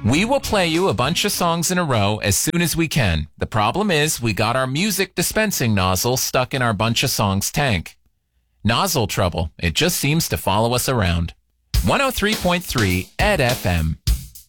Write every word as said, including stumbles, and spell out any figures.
We will play you a bunch of songs in a row as soon as we can. The problem is we got our music dispensing nozzle stuck in our bunch of songs tank. Nozzle trouble. It just seems to follow us around. one oh three point three E D F M.